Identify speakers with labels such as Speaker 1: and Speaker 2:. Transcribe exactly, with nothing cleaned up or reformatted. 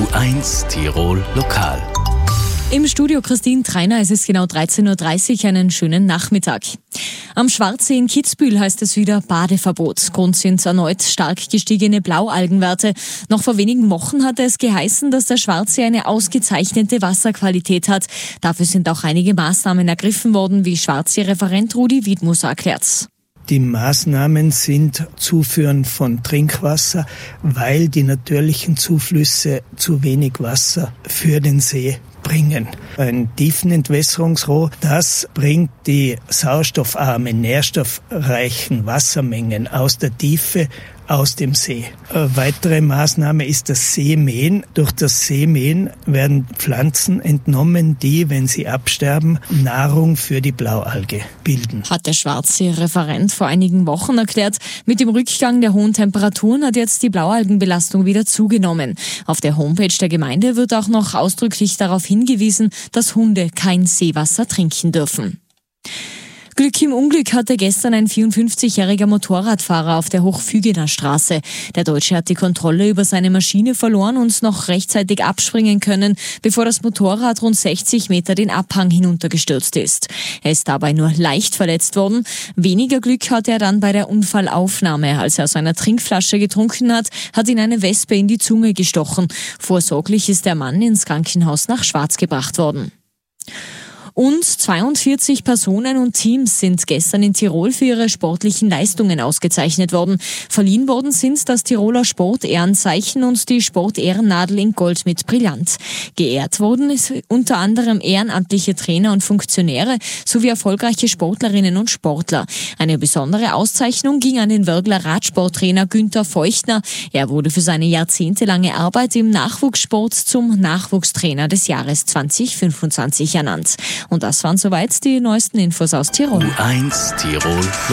Speaker 1: eins Tirol Lokal.
Speaker 2: Im Studio Christine Treiner, es ist genau dreizehn Uhr dreißig, einen schönen Nachmittag. Am Schwarzsee in Kitzbühel heißt es wieder Badeverbot. Grund sind erneut stark gestiegene Blaualgenwerte. Noch vor wenigen Wochen hatte es geheißen, dass der Schwarzsee eine ausgezeichnete Wasserqualität hat. Dafür sind auch einige Maßnahmen ergriffen worden, wie Schwarzsee-Referent Rudi Wiedmuser erklärt.
Speaker 3: Die Maßnahmen sind Zuführen von Trinkwasser, weil die natürlichen Zuflüsse zu wenig Wasser für den See bringen. Ein Tiefenentwässerungsrohr, das bringt die sauerstoffarmen, nährstoffreichen Wassermengen aus der Tiefe aus dem See. Eine weitere Maßnahme ist das Seemähen. Durch das Seemähen werden Pflanzen entnommen, die, wenn sie absterben, Nahrung für die Blaualge bilden.
Speaker 2: Hat der Schwarzsee-Referent vor einigen Wochen erklärt. Mit dem Rückgang der hohen Temperaturen hat jetzt die Blaualgenbelastung wieder zugenommen. Auf der Homepage der Gemeinde wird auch noch ausdrücklich darauf hingewiesen, dass Hunde kein Seewasser trinken dürfen. Glück im Unglück hatte gestern ein vierundfünfzigjähriger Motorradfahrer auf der Hochfügener Straße. Der Deutsche hat die Kontrolle über seine Maschine verloren und noch rechtzeitig abspringen können, bevor das Motorrad rund sechzig Meter den Abhang hinuntergestürzt ist. Er ist dabei nur leicht verletzt worden. Weniger Glück hatte er dann bei der Unfallaufnahme. Als er aus einer Trinkflasche getrunken hat, hat ihn eine Wespe in die Zunge gestochen. Vorsorglich ist der Mann ins Krankenhaus nach Schwaz gebracht worden. Und zweiundvierzig Personen und Teams sind gestern in Tirol für ihre sportlichen Leistungen ausgezeichnet worden. Verliehen worden sind das Tiroler Sportehrenzeichen und die Sportehrennadel in Gold mit Brillant. Geehrt wurden ist unter anderem ehrenamtliche Trainer und Funktionäre sowie erfolgreiche Sportlerinnen und Sportler. Eine besondere Auszeichnung ging an den Wörgler Radsporttrainer Günther Feuchtner. Er wurde für seine jahrzehntelange Arbeit im Nachwuchssport zum Nachwuchstrainer des Jahres zwanzig fünfundzwanzig ernannt. Und das waren soweit die neuesten Infos aus Tirol.
Speaker 1: U eins Tirol